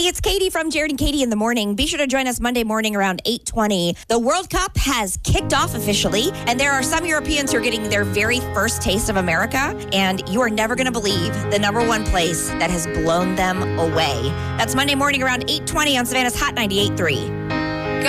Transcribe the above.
Hey, it's Katie from Jared and Katie in the Morning. Be sure to join us Monday morning around 8:20. The World Cup has kicked off officially, and there are some Europeans who are getting their very first taste of America, and you are never going to believe the number one place that has blown them away. That's Monday morning around 8:20 on Savannah's Hot 98.3.